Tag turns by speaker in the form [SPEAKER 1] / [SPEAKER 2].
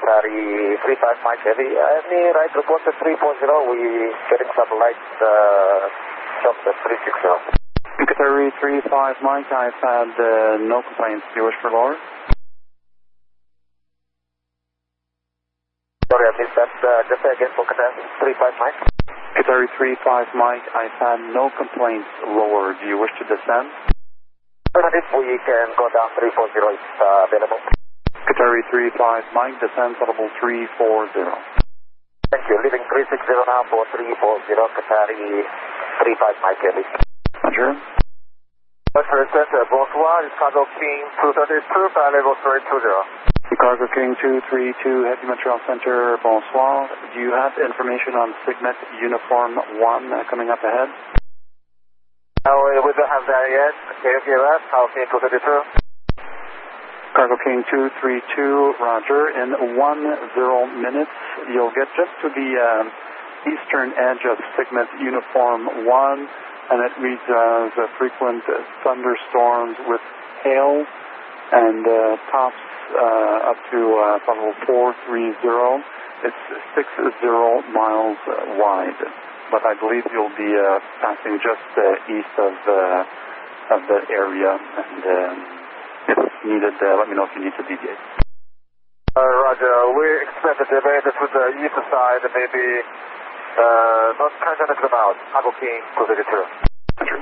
[SPEAKER 1] Qatari 35 Mike Heavy. Any right report at 340? We getting some light shots at 360.
[SPEAKER 2] Qatari 35 Mike, I've had no complaints. Do you wish for lower?
[SPEAKER 1] Sorry, I missed that. Just say again for Qatari 35 Mike.
[SPEAKER 2] Qatari 35 Mike, I've had no complaints lower. Do you wish to descend?
[SPEAKER 1] If we can go down 340, it's available.
[SPEAKER 2] Qatari 35 Mike, descend level 340.
[SPEAKER 1] Thank you. Leaving 360 now for 340, Qatari 35 Mike Heavy.
[SPEAKER 2] Roger.
[SPEAKER 1] Bonsoir, it's Cargo King 232, level 320.
[SPEAKER 2] Cargo King 232, Heavy Montreal Center, bonsoir. Do you have information on Signet Uniform 1 coming up ahead?
[SPEAKER 1] We don't have that yet. Can you give us? Cargo King 232.
[SPEAKER 2] Cargo King 232, roger. In 10 minutes, you'll get just to the eastern edge of Signet Uniform 1, and it reads as frequent thunderstorms with hail and tops up to level 430. It's 60 miles wide, but I believe you'll be passing just east of the area, and if needed, let me know if you need to deviate.
[SPEAKER 1] Roger, we expect to deviate to the east side, maybe not 10 minutes about Cargo King 232.